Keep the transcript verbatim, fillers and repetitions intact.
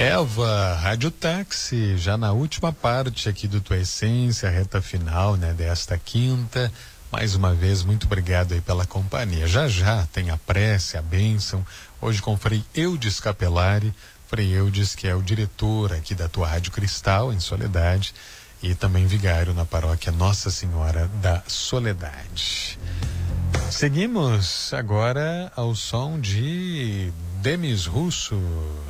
Eva, Rádio Táxi, já na última parte aqui do Tua Essência, reta final, né, desta quinta. Mais uma vez, muito obrigado aí pela companhia. Já já tem a prece, a bênção. Hoje com o Frei Eudes Capelari. Frei Eudes, que é o diretor aqui da Tua Rádio Cristal, em Soledade, e também vigário na paróquia Nossa Senhora da Soledade. Seguimos agora ao som de Demis Russo.